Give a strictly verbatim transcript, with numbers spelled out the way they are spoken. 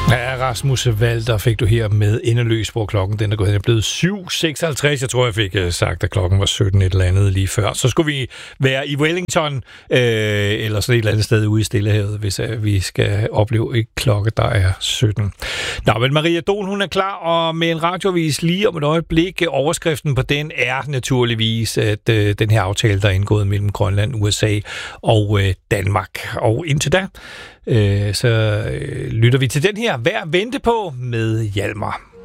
Ja, Rasmus Walter fik du her med Endeløs, hvor klokken den er gået hen. Det er blevet syv seksoghalvtreds. Jeg tror, jeg fik sagt, at klokken var sytten et eller andet lige før. Så skulle vi være i Wellington, øh, eller sådan et eller andet sted ude i Stillehavet, hvis øh, vi skal opleve et klokke, der er sytten. Nå, men Maria Dohl, hun er klar, og med en radioavis lige om et øjeblik. Overskriften på den er naturligvis, at øh, den her aftale, der er indgået mellem Grønland, U S A og øh, Danmark. Og indtil da, øh, så øh, lytter vi til den her Værd at vente på med Hjalmar.